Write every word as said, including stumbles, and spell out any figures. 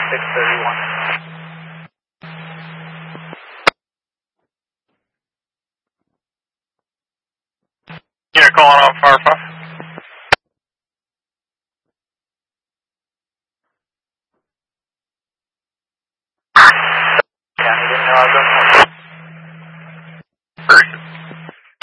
six thirty-one. Unit calling on Fire five. County, didn't know I was up.